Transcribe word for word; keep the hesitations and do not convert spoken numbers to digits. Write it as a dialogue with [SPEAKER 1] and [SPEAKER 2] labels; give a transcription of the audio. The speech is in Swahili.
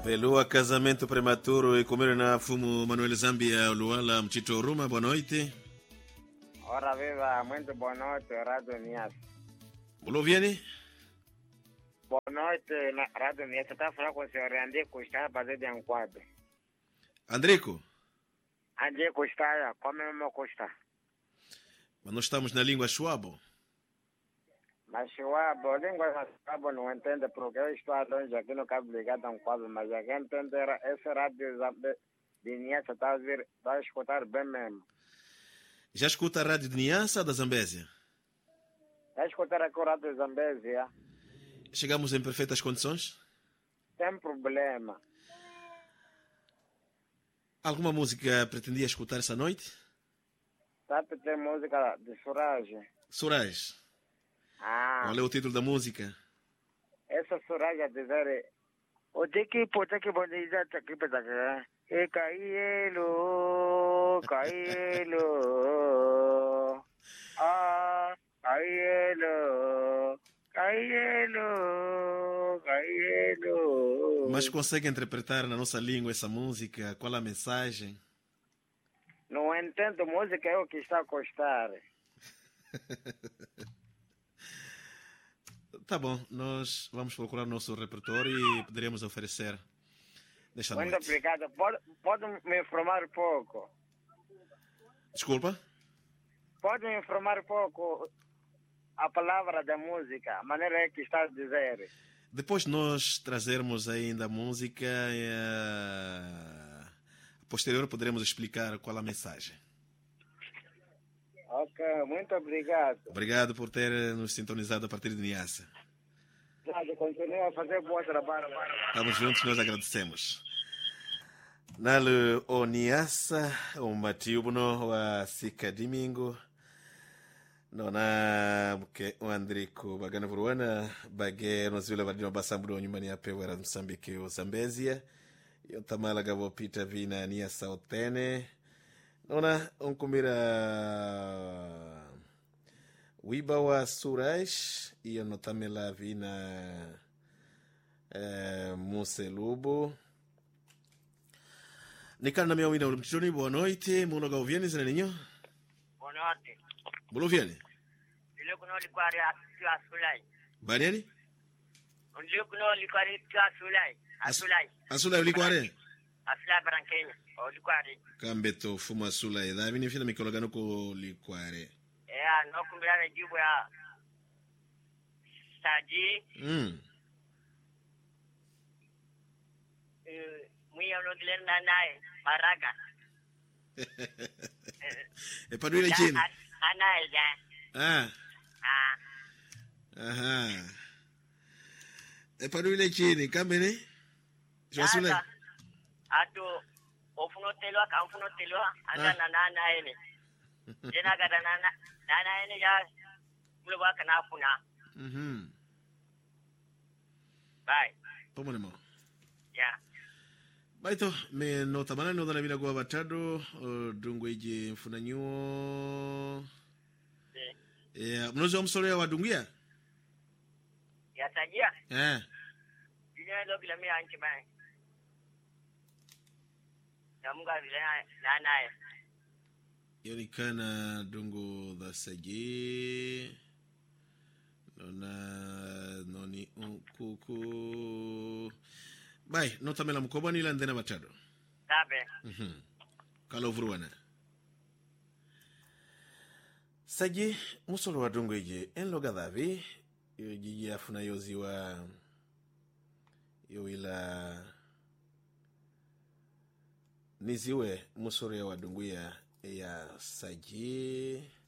[SPEAKER 1] Pelua casamento prematuro e comer na fumo Manuel Zambia Luala Mchito Ruma, boa noite.
[SPEAKER 2] Ora viva, muito boa noite, Radio Nias.
[SPEAKER 1] Bolo viene?
[SPEAKER 2] Boa noite, na Radio Nias. Está falando com o senhor André Costa, fazer de enquadro.
[SPEAKER 1] Andrico?
[SPEAKER 2] André Costa, como é meu Costa?
[SPEAKER 1] Mas nós estamos na língua Schwabo.
[SPEAKER 2] Mas Schwabo, a língua Schwabo não entende porque eu estou longe aqui no Cabo Ligado a um quadro, mas a gente entende esse rádio de Nias, está a vir, está a escutar bem mesmo.
[SPEAKER 1] Já escuta a rádio de Niassa da Zambésia?
[SPEAKER 2] Está a escutar aqui o rádio de Zambésia?
[SPEAKER 1] Chegamos em perfeitas condições?
[SPEAKER 2] Sem problema.
[SPEAKER 1] Alguma música pretendia escutar essa noite?
[SPEAKER 2] Sabe, tem música de Suraj.
[SPEAKER 1] Suraj.
[SPEAKER 2] Ah.
[SPEAKER 1] Qual é o título da música?
[SPEAKER 2] Essa Suraj a dizer... O tiki po tiki po dizer tiki po tiki. E caielo, caielo. Ah, caielo, caielo, caielo.
[SPEAKER 1] Mas consegue interpretar na nossa língua essa música? Qual a mensagem?
[SPEAKER 2] Não entendo música, é o que está a custar.
[SPEAKER 1] Tá bom, nós vamos procurar o nosso repertório e poderemos oferecer nesta
[SPEAKER 2] Muito
[SPEAKER 1] noite.
[SPEAKER 2] obrigado. Pode, pode me informar um pouco?
[SPEAKER 1] Desculpa?
[SPEAKER 2] Pode me informar um pouco a palavra da música, a maneira que está a dizer?
[SPEAKER 1] Depois nós trazermos ainda a música, eh, posterior poderemos explicar qual a mensagem.
[SPEAKER 2] Ok, muito obrigado.
[SPEAKER 1] Obrigado por ter nos sintonizado a partir de Niassa.
[SPEAKER 2] Claro, continua a fazer bom trabalho.
[SPEAKER 1] Estamos juntos, nós agradecemos. Nalo o Niassa, o Matiubuno, o Sika Domingo, nona mke o Andrico bagana vuruana, bage nos vila vadino basamburo nyumbani ya pewa ra Msambiki o Zambezia, yo tamala gabo pita vina Niassa otene, nona onkumira wiba wa Suraj, iyo notamela vina eh, Muselubo. Nikana na miawina ulimtitoni, boa noite, muno ga uvieni zina ninyo?
[SPEAKER 2] Boa noite.
[SPEAKER 1] Bolo vieni?
[SPEAKER 2] Ndio kuno likwari a Sulai.
[SPEAKER 1] Baniani?
[SPEAKER 2] Ndio kuno likwari a Sulai. A Sulai.
[SPEAKER 1] Asula ulikware?
[SPEAKER 2] A Sulai Brankenya. O likwari.
[SPEAKER 1] Kambeto fuma Asula edha vini fina mikologano ko likware.
[SPEAKER 2] Eh, no kumbira na jibu ya Saji.
[SPEAKER 1] Mm.
[SPEAKER 2] Eh, mwiya no diler na nae Maraga.
[SPEAKER 1] E padu ile chini?
[SPEAKER 2] Ana elja.
[SPEAKER 1] Ah.
[SPEAKER 2] Ah.
[SPEAKER 1] Aha. E padu ile chini kambene? Asula.
[SPEAKER 2] Ato ofuno telwa ka ofuno telwa anda na na na ene. Jena ga na na na na ene ya mulo ba kana funa.
[SPEAKER 1] Mhm.
[SPEAKER 2] Bye.
[SPEAKER 1] Pomone mo.
[SPEAKER 2] Yeah.
[SPEAKER 1] Baito me nota mana no dana vina kwa batado dungweje mfuna nyuo.
[SPEAKER 2] Eh.
[SPEAKER 1] Eh, mnozo msore wa dungia?
[SPEAKER 2] Ya sajia.
[SPEAKER 1] Eh.
[SPEAKER 2] Jina ndo bila mi anchi bai. Ya munga bila na na.
[SPEAKER 1] Yonikana dungo da saje. Nona noni unkuku. Bai, nota mela mkobani ila ndena batado.
[SPEAKER 2] Sabe.
[SPEAKER 1] Mhm. Kalo vuruana. Saje musolo wa dungo ije enlo gadavi yo jiji afuna yozi wa yo ila niziwe musoro ya wadungu ya ya saje